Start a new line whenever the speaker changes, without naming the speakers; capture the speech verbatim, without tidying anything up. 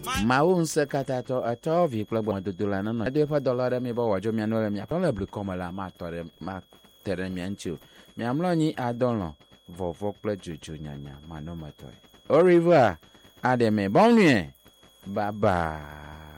Maun sekatato ato vi klagbo dudula no de fa dollar mi ba wajo mi anole mi apole blu komala ma tore ma tere mi anchu mi amloni adonlo vovo kple juju nyanya mano matoi au revoir ademe bonne nuit bye bye.